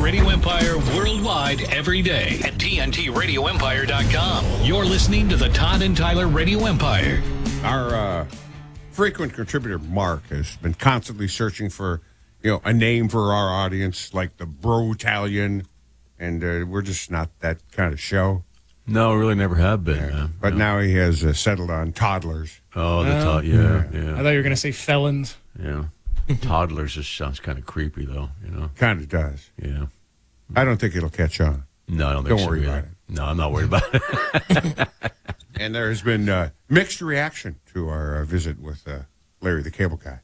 Radio Empire worldwide every day at TNTRadioEmpire.com. You're listening to the Todd and Tyler Radio Empire. Our frequent contributor, Mark, has been constantly searching for, a name for our audience, like the Bro-Italian, and we're just not that kind of show. No, we really never have been. But now he has settled on toddlers. Oh, yeah. I thought you were going to say felons. Yeah. Toddlers just sounds kind of creepy, though, Kind of does. Yeah. I don't think it'll catch on. No, I don't think so. Don't worry about it. No, I'm not worried about it. And there has been mixed reaction to our visit with Larry the Cable Guy.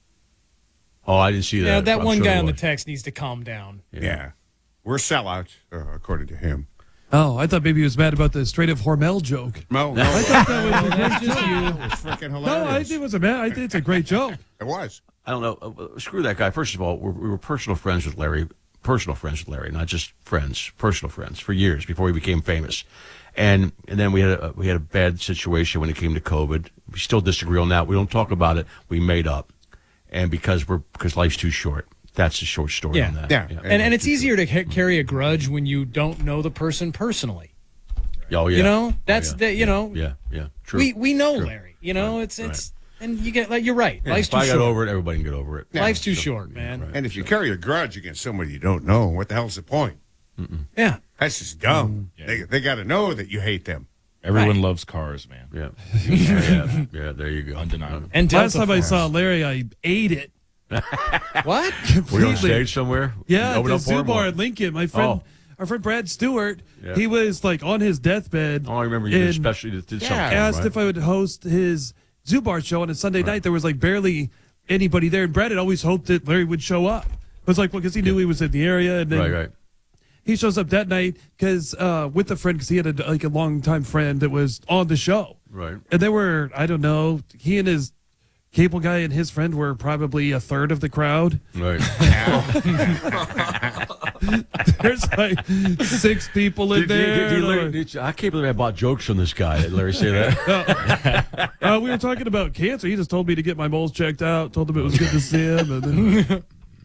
Oh, I didn't see that. Yeah, that I'm one sure guy it on the was. text needs to calm down. Yeah. We're sellouts, according to him. Oh, I thought maybe he was mad about the straight of Hormel joke. No. I thought that was a great Just joke. you. It was freaking hilarious. No, I think it wasn't mad. I think it's a great joke. It was. I don't know. Screw that guy. First of all, we were personal friends with Larry, not just friends, personal friends for years before he became famous. And then we had a bad situation when it came to COVID. We still disagree on that. We don't talk about it. We made up, and because life's too short. That's the short story on that. Yeah. And it's easier to carry a grudge when you don't know the person personally. Oh yeah. That's Yeah. True. We know Larry. It's and you get you're right. Yeah, Life's if too I got short. over it, everybody can get over it. Life's too short, man. And if you carry a grudge against somebody you don't know, what the hell's the point? Yeah. That's just dumb. They got to know that you hate them. Everyone loves cars, man. Yeah. Yeah. There you go. Undeniable. And Last Delta time I Force. saw Larry, I ate it. What? Were you on Completely. stage somewhere? Yeah, at Open the up for Zoo him, Bar or- in Lincoln. My friend, our friend Brad Stewart, Yeah. he was on his deathbed. Oh, I remember you did, and especially did something. asked right? if I would host his Zoo Bar show on a Sunday night. There was barely anybody there, and Brad had always hoped that Larry would show up. It was because he knew he was in the area, and then Right. he shows up that night because with a friend, because he had a longtime friend that was on the show. Right. And they were, I don't know, he and his cable guy and his friend were probably a third of the crowd. Right. There's 6 people in there. I can't believe I bought jokes from this guy. Did Larry say that? We were talking about cancer. He just told me to get my moles checked out, told him it was good to see him. And then,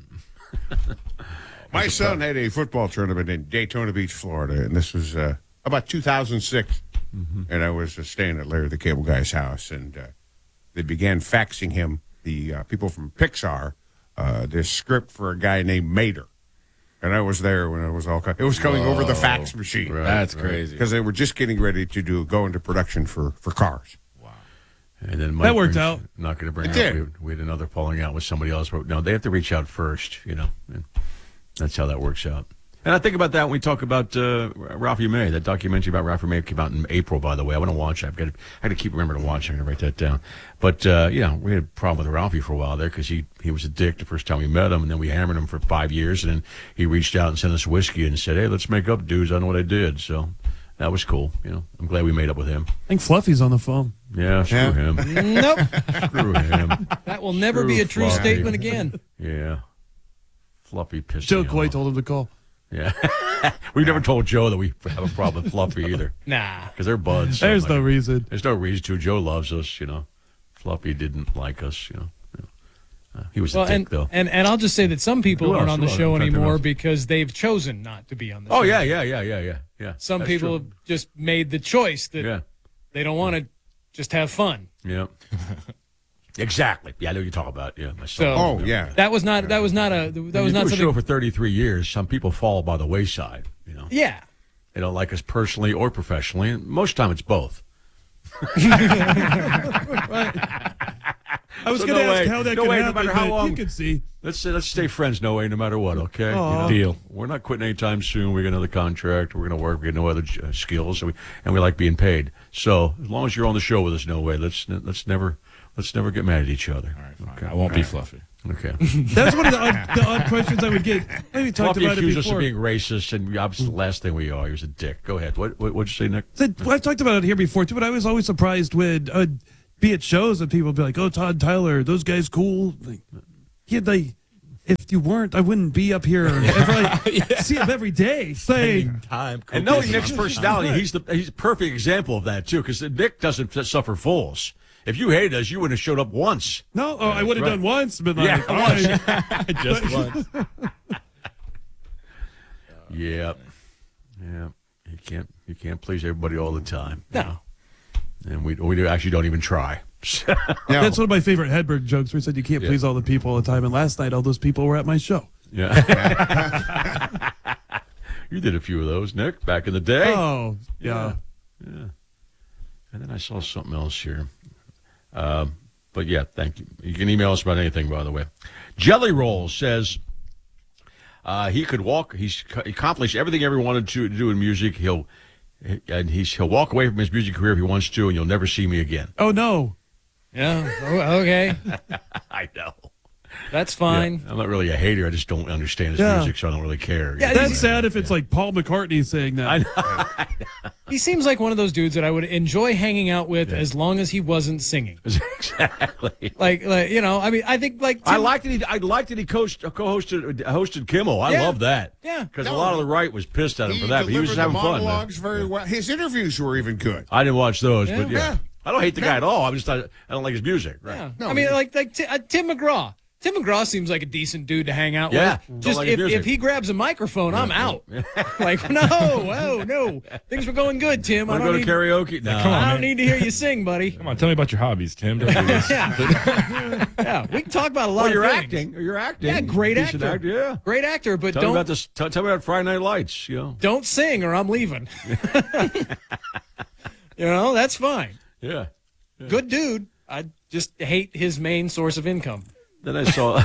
My son had a football tournament in Daytona Beach, Florida, and this was about 2006. And I was staying at Larry the Cable Guy's house, and they began faxing him, the people from Pixar, this script for a guy named Mater. And I was there when it was all it was coming over the fax machine. Right. That's crazy. Because they were just getting ready to go into production for Cars. And then That worked out. Not going to bring It up. did. We had another falling out with somebody else. But no, they have to reach out first. And that's how that works out. And I think about that when we talk about Ralphie May. That documentary about Ralphie May came out in April, by the way. I want to watch it. I got to keep remembering to watch it. I'm going to write that down. But, we had a problem with Ralphie for a while there because he was a dick the first time we met him, and then we hammered him for 5 years, and then he reached out and sent us whiskey and said, hey, let's make up, dudes. I know what I did. So that was cool. I'm glad we made up with him. I think Fluffy's on the phone. Yeah, screw him. Nope. Screw him. That will never Screw be a true Fluffy. statement again. Yeah. Fluffy pissed Joe me Coy off. told him to call. Yeah. We've never told Joe that we have a problem with Fluffy either. Nah. Because they're buds. so, There's no reason. There's no reason to. Joe loves us, Fluffy didn't like us, He was a dick, though. And I'll just say that some people Who aren't else? on the Who else? show In fact, who anymore else? because they've chosen not to be on the show. Oh, yeah. Some That's people true. have just made the choice that Yeah. they don't want to just have fun. Yeah. Exactly. Yeah, I know what you're talking about. Yeah. My son. So- Oh, yeah. That was not When you do a something. show for 33 years, some people fall by the wayside, Yeah. They don't like us personally or professionally. And most of the time, it's both. I was So going to no ask way- how that no could way, no happen, matter how but long- you could see. Let's stay friends, no way, no matter what, okay? Aw. Deal. We're not quitting anytime soon. We got another contract. We're going to work. We got no other skills, and we like being paid. So as long as you're on the show with us, no way. Let's never get mad at each other. All right, fine. Okay. I won't be fluffy. Okay. That's one of the odd questions I would get. Maybe talked Fluffy about it accused us of before. being racist, and obviously the last thing we are. He was a dick. Go ahead. What'd you say, Nick? I've talked about it here before too, but I was always surprised when I'd be at shows and people would be like, "Oh, Todd Tyler, those guys cool." If you weren't, I wouldn't be up here. See him every day saying, Time. And knowing Nick's personality, he's a perfect example of that too. Because Nick doesn't suffer fools. If you hated us, you wouldn't have showed up once. "No, I would have Right. done once, but like, Yeah, all right." Just once. Yep. Yeah. You can't please everybody all the time. No. And we actually don't even try. No. That's one of my favorite Hedberg jokes where he said you can't please all the people all the time. And last night, all those people were at my show. Yeah. You did a few of those, Nick, back in the day. Oh, yeah. Yeah. And then I saw something else here. But yeah, thank you. You can email us about anything, by the way. Jelly Roll says he could walk. He's accomplished everything he ever wanted to do in music. He'll walk away from his music career if he wants to, and you'll never see me again. Oh, no. Yeah. Okay. I know. That's fine. Yeah, I'm not really a hater. I just don't understand his music, so I don't really care. Yeah, That's sad if it's like Paul McCartney saying that. I know. He seems like one of those dudes that I would enjoy hanging out with as long as he wasn't singing. Exactly. Like you know, I mean, I think like I liked that he hosted Kimmel. I love that. Yeah. Because a lot of the right was pissed at him for that. But he was just having the fun. monologues very well. His interviews were even good. I didn't watch those, but Yeah. I don't hate the guy at all. I don't like his music. Right. Yeah. No, I mean, like Tim McGraw. Tim McGraw seems like a decent dude to hang out Yeah. with. Don't Just like his music. if he grabs a microphone, I'm out. Like, no. Things were going good, Tim. Want to go to karaoke? No. Come on, I man. don't need to hear you sing, buddy. Come on, tell me about your hobbies, Tim. Don't do this. Yeah, we can talk about a lot Well, of you're things. acting. You're acting. Yeah, great Decent actor. Yeah. Great actor, but Tell me about this. Tell me about Friday Night Lights. You know. don't sing or I'm leaving. That's fine. Yeah. Good dude. I just hate his main source of income. Then I saw.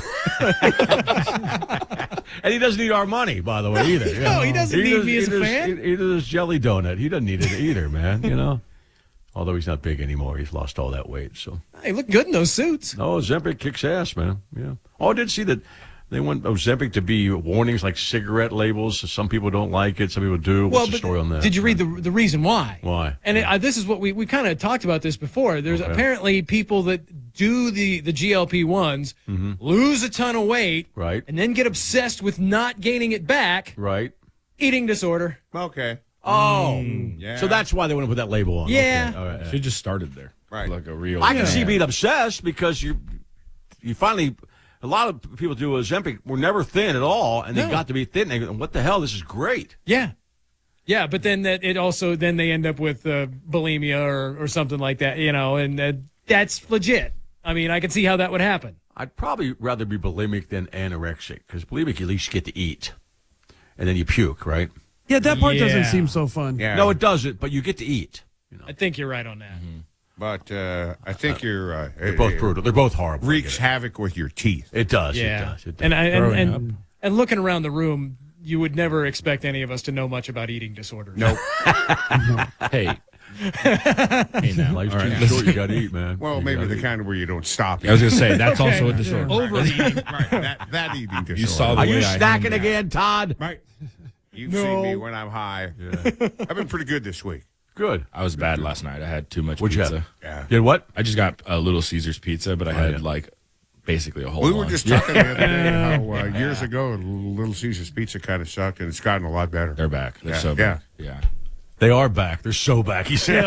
And he doesn't need our money, by the way, either. No, he doesn't need me as a fan. He does jelly donut. He doesn't need it either, man. Although he's not big anymore. He's lost all that weight. So. Hey, look good in those suits. Oh, Ozempic kicks ass, man. Yeah. Oh, I did see that they want Ozempic to be warnings like cigarette labels. Some people don't like it. Some people do. What's the story on that? Did you read the reason why? Why? And this is what we kind of talked about this before. There's apparently people that do the GLP-1s, lose a ton of weight, Right. and then get obsessed with not gaining it back. Right. Eating disorder. Okay. Oh. Yeah. So that's why they want to put that label on. Yeah. Okay. All right. Should just started there. Right. Like a real. I can see being obsessed because you finally, a lot of people do Ozempic were never thin at all, and they got to be thin. They go, what the hell? This is great. Yeah. Yeah, but then then they end up with bulimia or something like that, and that's legit. I mean, I can see how that would happen. I'd probably rather be bulimic than anorexic because bulimic at least you get to eat, and then you puke, right? Yeah, that part Yeah. doesn't seem so fun. Yeah. No, it doesn't, but you get to eat. I think you're right on that. But I think you're They're both brutal. They're both horrible. wreaks havoc with your teeth. It does. Yeah. It does. And looking around the room, you would never expect any of us to know much about eating disorders. Nope. Hey. Hey, now. Life's All too right, short. You got to eat, man. Well, You maybe gotta the eat. kind where you don't stop. I was going to say, that's also a disorder. Overeating. Right. That eating disorder. You saw the Are way you I snacking hang out. again, Todd? Right. You've seen me when I'm high. I've been pretty good this week. Good. I was bad last night. I had too much What'd you pizza. have? Yeah. Did what? I just got a Little Caesars pizza, but I had like basically a whole We were one. just talking the other day how years ago Little Caesar's Pizza kind of sucked, and it's gotten a lot better. They're back. They're Yeah, so back. Yeah. They are back. They're so back. He said.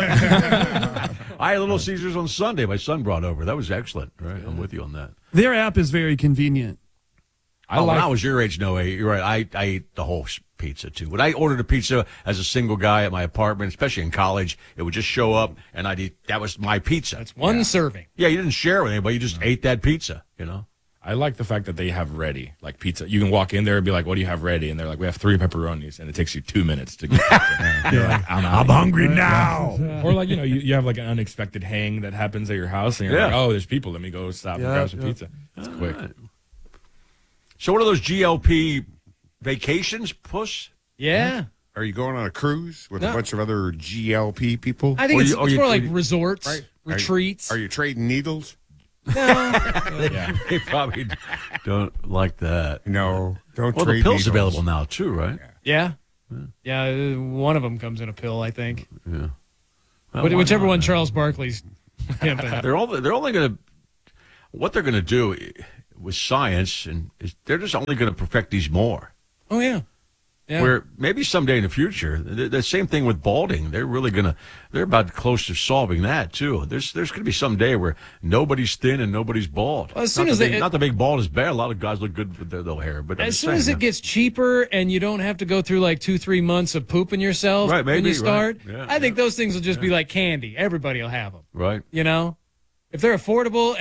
I had Little Caesars on Sunday. My son brought over. That was excellent. Right. I'm with you on that. Their app is very convenient. When I was your age, Noah, you're right. I ate the whole pizza too. When I ordered a pizza as a single guy at my apartment, especially in college, it would just show up and I'd eat. That was my pizza. That's one serving. Yeah, you didn't share with anybody. You just ate that pizza. I like the fact that they have ready, like pizza. You can walk in there and be like, what do you have ready? And they're like, we have 3 pepperonis. And it takes you 2 minutes to get pizza. You're like, I'm hungry now. Or like, you have like an unexpected hang that happens at your house. And you're like, oh, there's people. Let me go stop and grab some pizza. It's quick. Right. So what are those GLP vacations, Puss? Yeah. Are you going on a cruise with No. a bunch of other GLP people? I think it's more like Right. resorts, retreats. Are you trading needles? Yeah. They probably don't like that. No. Don't Well, trade the pill's needles. available now too, right? Yeah. Yeah, one of them comes in a pill, I think. Yeah. But whichever one Charles Barkley's pimping. They're only going to what they're going to do with science, and they're just only going to perfect these more. Oh, yeah. Yeah. Where maybe someday in the future, the same thing with balding. They're about close to solving that too. There's going to be some day where nobody's thin and nobody's bald. Well, as soon as not the big bald is bad. A lot of guys look good with their hair, but as soon as it gets cheaper and you don't have to go through like 2-3 months of pooping yourself when you start, right. Yeah, I think those things will just be like candy. Everybody will have them. Right. You know, if they're affordable.